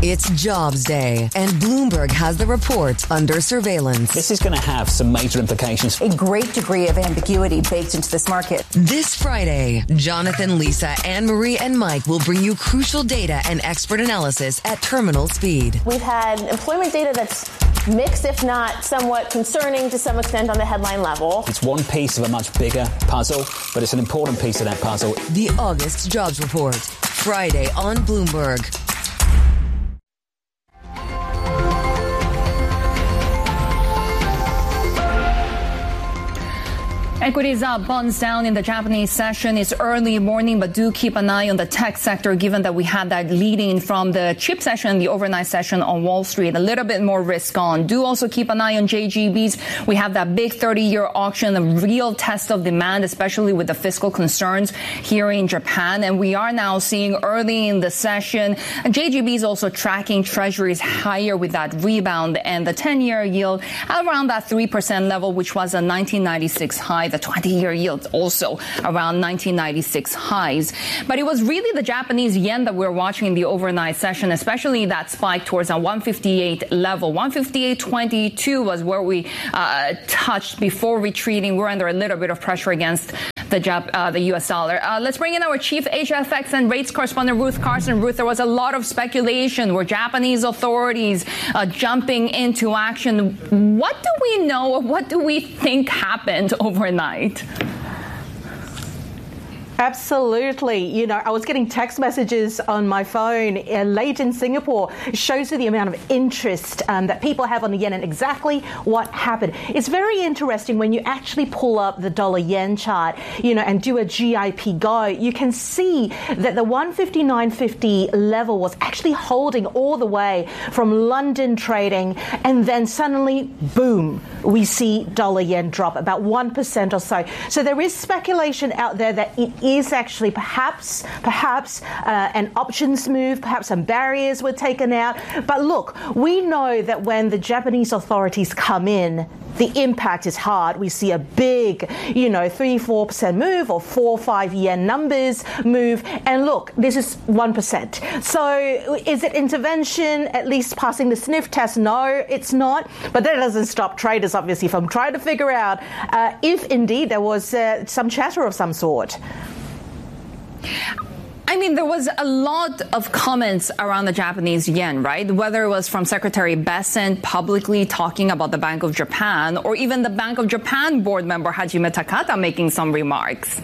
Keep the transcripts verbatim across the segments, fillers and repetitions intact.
It's Jobs Day, and Bloomberg has the report under surveillance. This is going to have some major implications. A great degree of ambiguity baked into this market. This Friday, Jonathan, Lisa, Anne-Marie, and Mike will bring you crucial data and expert analysis at terminal speed. We've had employment data that's mixed, if not somewhat concerning to some extent on the headline level. It's one piece of a much bigger puzzle, but it's an important piece of that puzzle. The August Jobs Report, Friday on Bloomberg. Equities up, bonds down in the Japanese session. It's early morning, but do keep an eye on the tech sector, given that we had that leading from the chip session, the overnight session on Wall Street. A little bit more risk on. Do also keep an eye on J G Bs. We have that big thirty-year auction, a real test of demand, especially with the fiscal concerns here in Japan. And we are now seeing early in the session, J G Bs also tracking treasuries higher with that rebound, and the ten-year yield around that three percent level, which was a nineteen ninety-six high. The twenty-year yield also around nineteen ninety-six highs. But it was really the Japanese yen that we're watching in the overnight session, especially that spike towards a one fifty-eight level. one fifty-eight twenty-two was where we uh, touched before retreating. We're under a little bit of pressure against the Jap- uh, the U S dollar. Uh, let's bring in our chief Asia F X and rates correspondent, Ruth Carson. Ruth, there was a lot of speculation. Were Japanese authorities uh, jumping into action? What do we know? What do we think happened overnight? Absolutely. You know, I was getting text messages on my phone uh, late in Singapore. It shows you the amount of interest um, that people have on the yen and exactly what happened. It's very interesting when you actually pull up the dollar yen chart, you know, and do a G I P go. You can see that the one fifty-nine fifty level was actually holding all the way from London trading, and then suddenly, boom, we see dollar yen drop about one percent or so. So there is speculation out there that it is actually perhaps, perhaps uh, an options move, perhaps some barriers were taken out. But look, we know that when the Japanese authorities come in, the impact is hard. We see a big, you know, three, four percent move or four, five yen numbers move. And look, this is one percent. So is it intervention, at least passing the sniff test? No, it's not. But that doesn't stop traders, obviously, from trying to figure out uh, if indeed there was uh, some chatter of some sort. I mean, there was a lot of comments around the Japanese yen, right? Whether it was from Secretary Bessent publicly talking about the Bank of Japan, or even the Bank of Japan board member Hajime Takata making some remarks.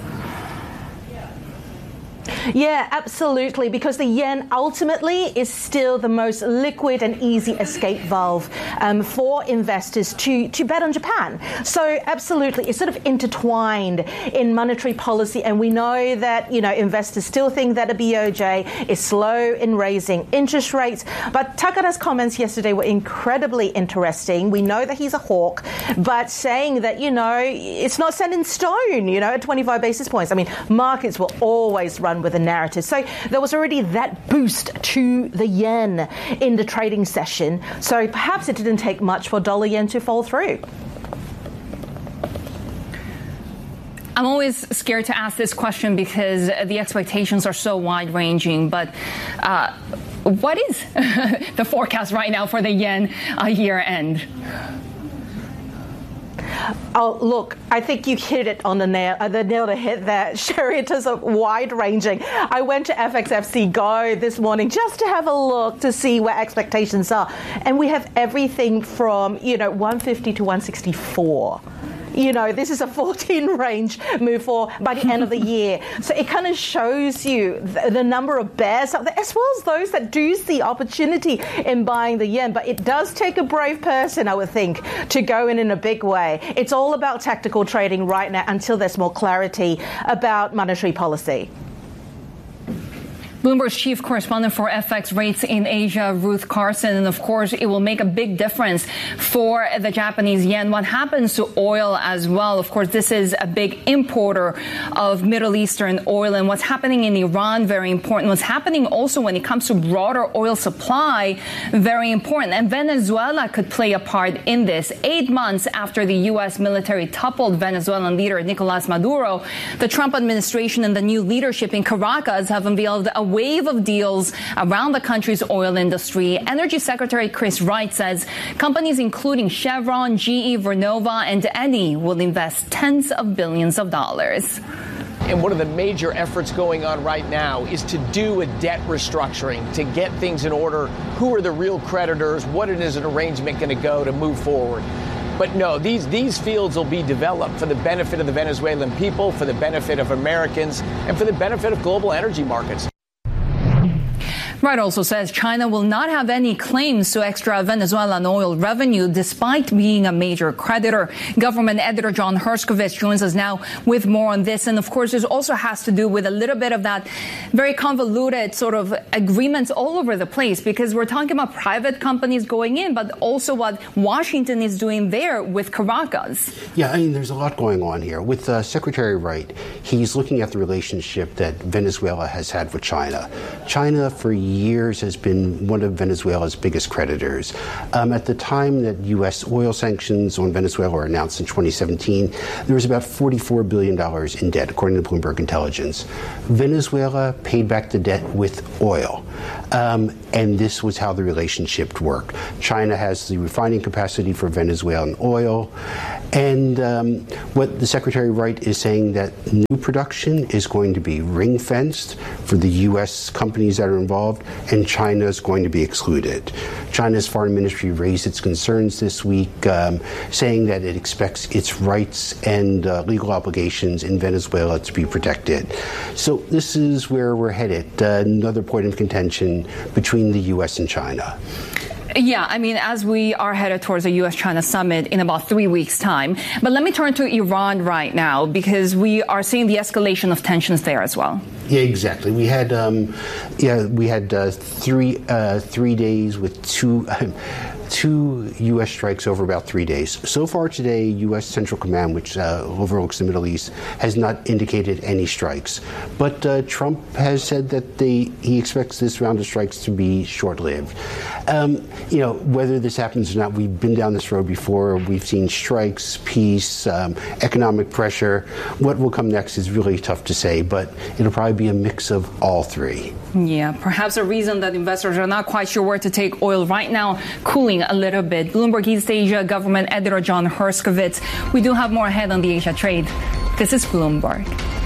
Yeah, absolutely, because the yen ultimately is still the most liquid and easy escape valve um, for investors to, to bet on Japan. So absolutely, it's sort of intertwined in monetary policy, and we know that, you know, investors still think that the B O J is slow in raising interest rates. But Takata's comments yesterday were incredibly interesting. We know that he's a hawk, but saying that, you know, it's not set in stone, you know, at twenty-five basis points. I mean, markets will always run with a narrative. So there was already that boost to the yen in the trading session. So perhaps it didn't take much for dollar yen to fall through. I'm always scared to ask this question because the expectations are so wide-ranging, but uh, what is the forecast right now for the yen uh, year end? Oh, look, I think you hit it on the nail, uh, the nail to hit there, Sherry. It is a wide-ranging. I went to F X F C Go this morning just to have a look to see where expectations are. And we have everything from, you know, one fifty to one sixty-four. You know, this is a fourteen range move for by the end of the year. So it kind of shows you the, the number of bears out there, as well as those that do see opportunity in buying the yen. But it does take a brave person, I would think, to go in in a big way. It's all about tactical trading right now until there's more clarity about monetary policy. Bloomberg's chief correspondent for F X rates in Asia, Ruth Carson. And of course, it will make a big difference for the Japanese yen. What happens to oil as well? Of course, this is a big importer of Middle Eastern oil. And what's happening in Iran, very important. What's happening also when it comes to broader oil supply, very important. And Venezuela could play a part in this. Eight months after the U S military toppled Venezuelan leader Nicolas Maduro, the Trump administration and the new leadership in Caracas have unveiled a wave of deals around the country's oil industry. Energy Secretary Chris Wright says companies including Chevron, G E, Vernova, and Eni will invest tens of billions of dollars. And one of the major efforts going on right now is to do a debt restructuring, to get things in order. Who are the real creditors? What is an arrangement going to go to move forward? But no, these, these fields will be developed for the benefit of the Venezuelan people, for the benefit of Americans, and for the benefit of global energy markets. Wright also says China will not have any claims to extra Venezuelan oil revenue despite being a major creditor. Government editor John Herskovits joins us now with more on this. And of course, this also has to do with a little bit of that very convoluted sort of agreements all over the place, because we're talking about private companies going in, but also what Washington is doing there with Caracas. Yeah, I mean, there's a lot going on here. With uh, Secretary Wright, he's looking at the relationship that Venezuela has had with China. China, for years, has been one of Venezuela's biggest creditors. Um, at the time that U S oil sanctions on Venezuela were announced in twenty seventeen, there was about forty-four billion dollars in debt, according to Bloomberg Intelligence. Venezuela paid back the debt with oil. Um, and this was how the relationship worked. China has the refining capacity for Venezuelan oil. And um, what the Secretary Wright is saying, that new production is going to be ring-fenced for the U S companies that are involved, and China is going to be excluded. China's foreign ministry raised its concerns this week, um, saying that it expects its rights and uh, legal obligations in Venezuela to be protected. So this is where we're headed, uh, another point of contention between the U S and China. Yeah, I mean, as we are headed towards a U S China summit in about three weeks' time. But let me turn to Iran right now, because we are seeing the escalation of tensions there as well. Yeah, exactly. We had, um, yeah, we had uh, three uh, three days with two. Uh, two U S strikes over about three days. So far today, U S Central Command, which uh, overlooks the Middle East, has not indicated any strikes. But uh, Trump has said that they, he expects this round of strikes to be short-lived. Um, you know, whether this happens or not, we've been down this road before. We've seen strikes, peace, um, economic pressure. What will come next is really tough to say, but it'll probably be a mix of all three. Yeah, perhaps a reason that investors are not quite sure where to take oil right now, cooling a little bit. Bloomberg East Asia government editor John Herskovits. We do have more ahead on the Asia trade. This is Bloomberg.